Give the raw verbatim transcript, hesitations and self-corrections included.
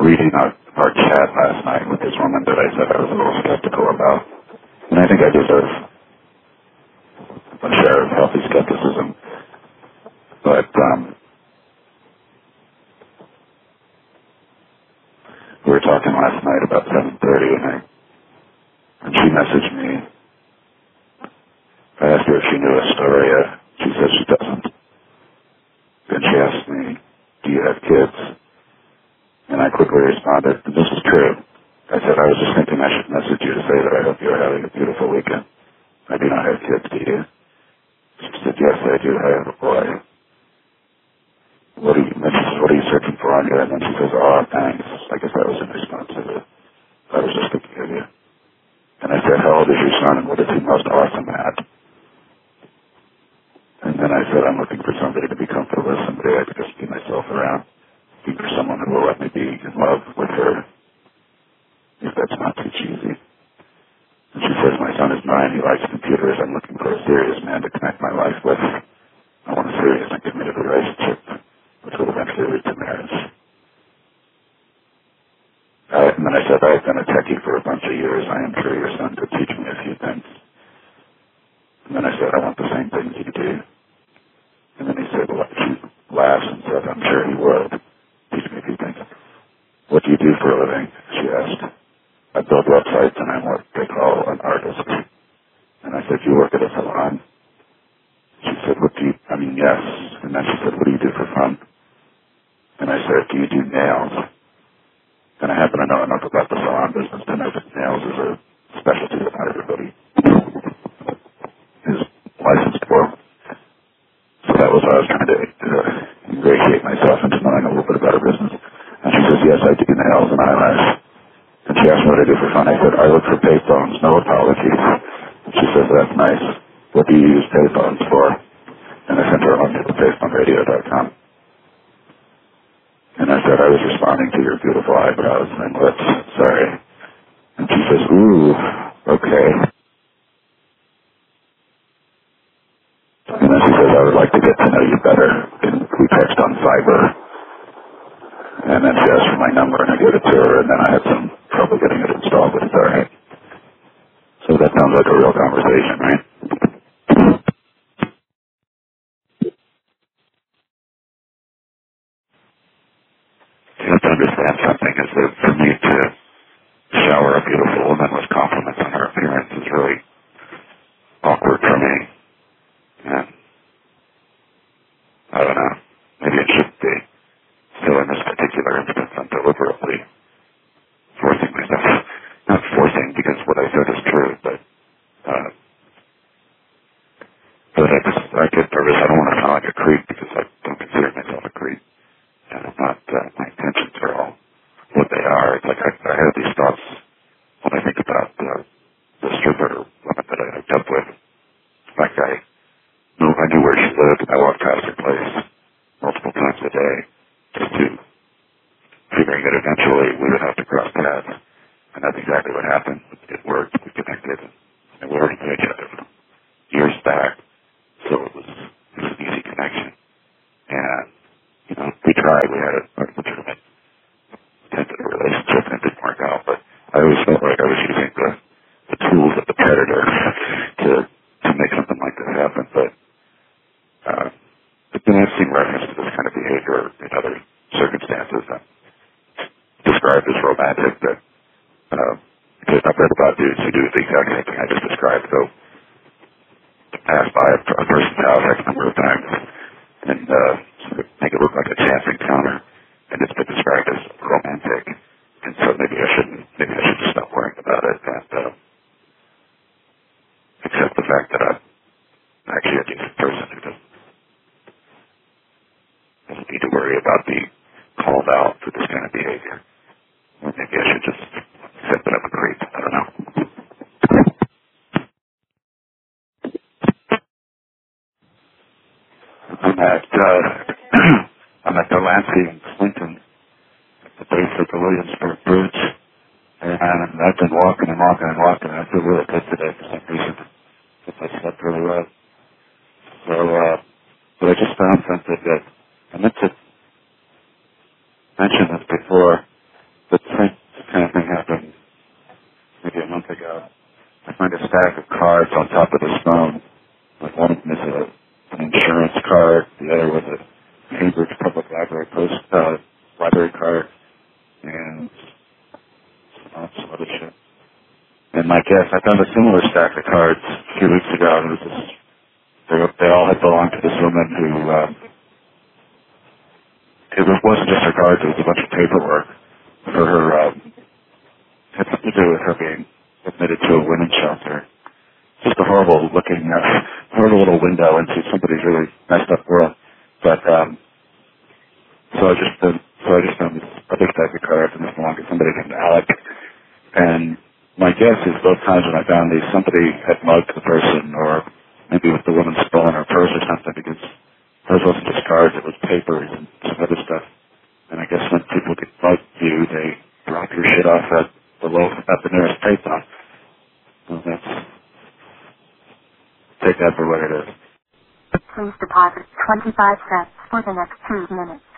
reading our, our chat last night with this woman that I said I was a little skeptical about. And I think I deserve a share of healthy skepticism. But um, we were talking last night about seven thirty, and, I, and she messaged me. I asked her if she knew Astoria. She says she doesn't. Then she asked me, do you have kids? And I quickly responded, and this is true. I said, I was just thinking I should message you to say that I hope you're having a beautiful weekend. I do not have kids, do you? She said, yes, I do. I have a boy. What are you, and she says, what are you searching for on here? And then she says, oh, thanks. I guess that was in response to it. I was just thinking of you. And I said, how old is your son, and what is he most awesome at? And then I said, I'm looking for somebody to be comfortable with, somebody I could just be myself around. Looking for someone who will let me be in love with her, if that's not too cheesy. And she says, my son is nine, he likes computers, I'm looking for a serious man to connect my life with. I want a serious and committed relationship, which will eventually lead to marriage. Uh, and then I said, I've been a techie for a bunch of years, I am sure your son could teach me a few things. And then I said, I want the same things you do. And then he said, well, she laughs and said, I'm sure he would. Teach me a few things. What do you do for a living? She asked. I build websites and I'm what they call an artist. And I said, you work at a salon? She said, what do you, I mean, yes. And then she said, what do you do for fun? And I said, do you do nails? And I happen to know enough about the salon business to know that nails is a specialty that not everybody is licensed for. So that was what I was trying to uh, ingratiate myself into knowing a little bit about her business. And she says, yes, I do nails and eyelash. And she asked me what I do for fun. I said, I look for payphones, no apologies. And she says, that's nice. What do you use payphones for? And I sent her a link to payphone radio dot com. And I said, I was responding to your beautiful eyebrows and lips. Sorry. And she says, ooh, okay. And then she says, I would like to get to know you better. And we text on Fiverr. And then she asked for my number, and I gave it to her, and then I had some trouble getting it installed, but it's all right. So that sounds like a real conversation, right? You have to understand something is that for me to shower a beautiful woman with compliments on her appearance is really awkward for me. And I don't know. Maybe it should be. So in this particular instance, I'm deliberately forcing myself. Not forcing, because what I said is true, but uh, but I just, I get nervous. I don't want to sound like a creep, because I don't consider myself a creep. And I'm not, uh, my intentions are all what they are. It's like I, I have these thoughts when I think about uh, the stripper woman that I hooked up with. Like I knew, I knew where she lived, and I walked past her place multiple times a day, just to figuring that eventually we would have to cross paths. And that's exactly what happened. It worked. We connected. And we already knew each other from years back. So it was, it was an easy connection. And, you know, we tried. We had a, a legitimate tentative relationship, and it didn't work out. But I always felt like I was using the, the tools of the predator to to make something like this happen. But, uh, but then I've seen reference to this kind of behavior in other circumstances and described as romantic. That uh, I've read about dudes who do the exact same thing I just described. So pass by a, a person's house X number of times and uh, sort of make it look like a chance encounter, and it's been described as romantic. And so maybe I shouldn't. Maybe I should just stop worrying about it and uh, accept the fact that I'm actually a decent person who doesn't, doesn't need to worry about being called out for this kind of behavior. Or maybe I should just accept that I'm a creep. I don't know. I'm at uh, I'm at Delancey in Clinton, at the base of the Williamsburg Bridge, and I've been walking and walking and walking, and I feel really good today for some reason. Because I slept really well. So, uh, but I just found something that I meant to mention this before, top of his phone. Like one of them is a, an insurance card, the other was a Cambridge Public Library post uh, library card, and uh, some other shit. And my guess, I found a similar stack of cards a few weeks ago, and it was just, they, they all had belonged to this woman who, uh, it was, wasn't just her cards, it was a bunch of paperwork for her, um, had something to do with her being admitted to a women's shelter. Just a horrible looking, uh, horrible little window into somebody's really messed up world. But, um, so I just, uh, so I just found this other stack of cards, and this belonged to somebody named Alec. And my guess is both times when I found these, somebody had mugged the person, or maybe with the woman stolen her purse or something, because hers wasn't just cards, it was papers and some other stuff. And I guess when people get mugged you, they drop your shit off at the low, at the nearest payphone. So that's, take that for what it is. Please deposit twenty-five cents for the next two minutes.